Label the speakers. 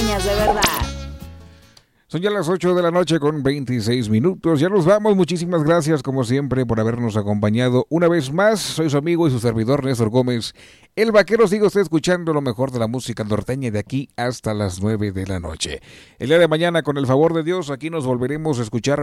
Speaker 1: norteñas de verdad.
Speaker 2: Son ya las 8 de la noche con 26 minutos. Ya nos vamos. Muchísimas gracias, como siempre, por habernos acompañado una vez más. Soy su amigo y su servidor, Néstor Gómez. El Vaquero. Sigue usted escuchando lo mejor de la música norteña de aquí hasta las 9 de la noche. El día de mañana, con el favor de Dios, aquí nos volveremos a escuchar